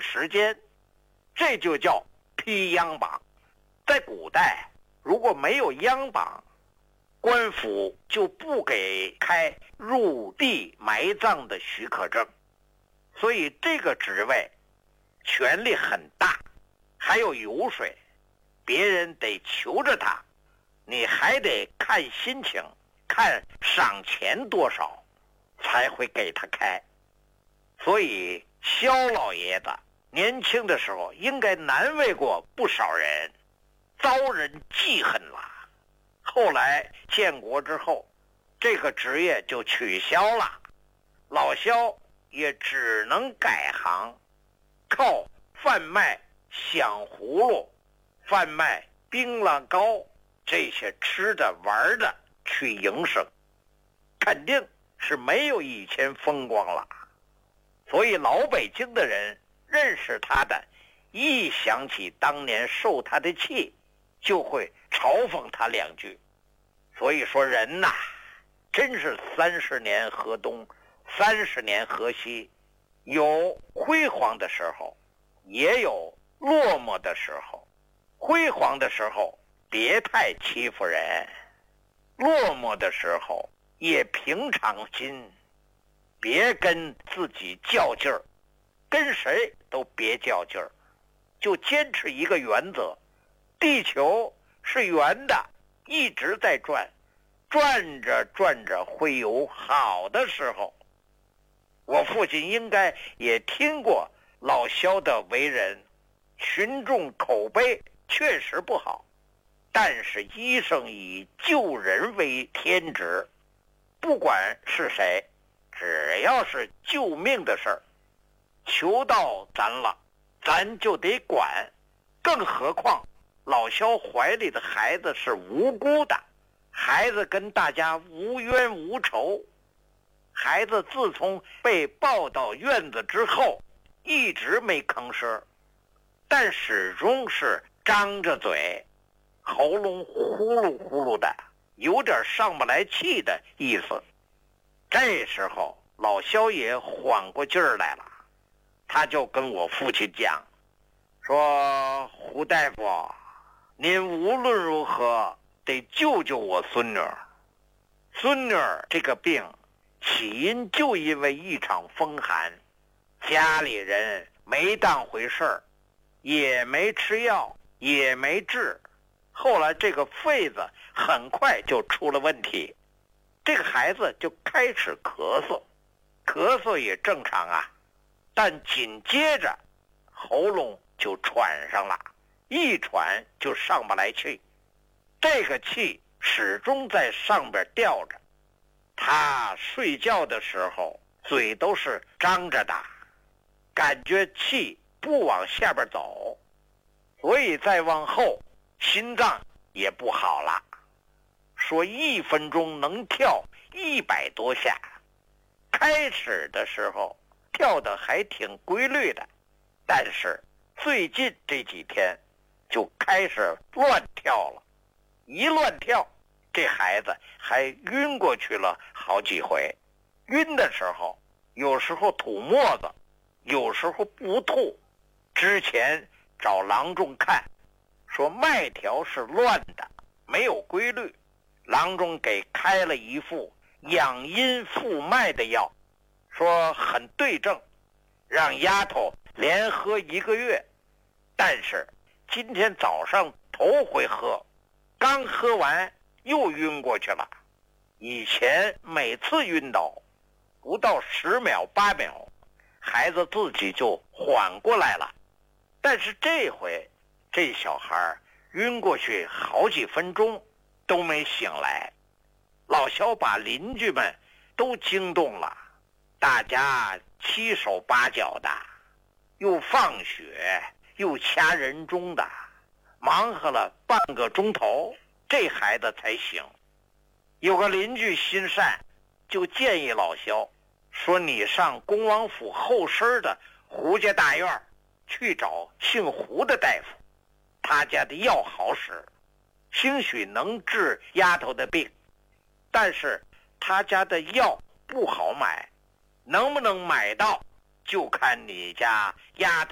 时间，这就叫批央榜。在古代，如果没有央榜，官府就不给开入地埋葬的许可证。所以这个职位权力很大，还有油水，别人得求着他，你还得看心情，看赏钱多少才会给他开。所以萧老爷子年轻的时候应该难为过不少人，遭人记恨了。后来建国之后，这个职业就取消了，老萧也只能改行，靠贩卖响葫芦、贩卖槟榔糕这些吃的玩的去营生，肯定是没有以前风光了。所以老北京的人认识他的，一想起当年受他的气，就会嘲讽他两句。所以说人呐，真是30年河东，30年河西，有辉煌的时候，也有落寞的时候。辉煌的时候别太欺负人，落寞的时候也平常心，别跟自己较劲儿，跟谁都别较劲儿，就坚持一个原则，地球是圆的，一直在转，转着转着会有好的时候。我父亲应该也听过老萧的为人，群众口碑确实不好，但是医生以救人为天职，不管是谁，只要是救命的事儿，求到咱了，咱就得管。更何况老萧怀里的孩子是无辜的，孩子跟大家无冤无仇，孩子自从被抱到院子之后一直没吭声，但始终是张着嘴，喉咙呼噜呼噜的，有点上不来气的意思。这时候老萧爷缓过劲儿来了，他就跟我父亲讲说，胡大夫，您无论如何得救救我孙女儿。孙女儿这个病起因就因为一场风寒，家里人没当回事儿，也没吃药，也没治，后来这个肺子很快就出了问题，这个孩子就开始咳嗽，咳嗽也正常啊，但紧接着喉咙就喘上了，一喘就上不来气，这个气始终在上边吊着，他睡觉的时候嘴都是张着的，感觉气不往下边走，所以再往后心脏也不好了，说1分钟能跳100多下，开始的时候跳得还挺规律的，但是最近这几天就开始乱跳了，一乱跳这孩子还晕过去了好几回，晕的时候有时候吐沫子，有时候不吐。之前找郎中看，说脉条是乱的，没有规律，郎中给开了一副养阴复脉的药，说很对症，让丫头连喝1个月。但是今天早上头回喝，刚喝完又晕过去了，以前每次晕倒不到10秒8秒，孩子自己就缓过来了，但是这回这小孩晕过去好几分钟都没醒来。老萧把邻居们都惊动了，大家7手8脚的，又放血又掐人中的，忙活了半个钟头，这孩子才醒。有个邻居心善，就建议老萧说，你上恭王府后身的胡家大院去找姓胡的大夫，他家的药好使，兴许能治丫头的病，但是他家的药不好买，能不能买到就看你家丫头